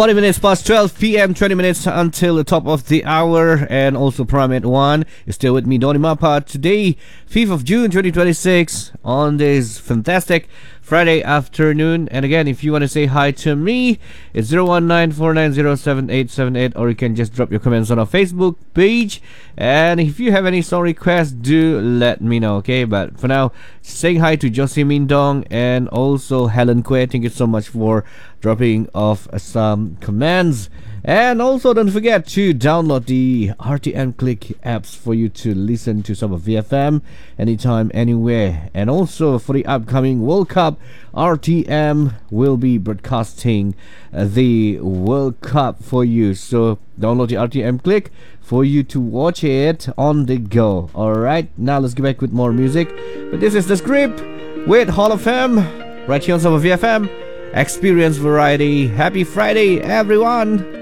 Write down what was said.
40 minutes past 12 p.m., 20 minutes until the top of the hour, and also Prime at 1. You're still with me, Donny Mapa. Today, 5th of June 2026, on this fantastic Friday afternoon. And again, if you want to say hi to me, it's 019-490-7878, or you can just drop your comments on our Facebook page. And if you have any song requests, do let me know, okay? But for now, saying hi to Josie Mindong and also Helen Kwe. Thank you so much for dropping off some commands. And also don't forget to download the RTM Click apps for you to listen to some of VFM anytime, anywhere. And also for the upcoming World Cup, RTM will be broadcasting the World Cup for you. So download the RTM Click for you to watch it on the go. Alright, now let's get back with more music. But this is The Script with Hall of Fame right here on some of VFM. Experience variety. Happy Friday, everyone!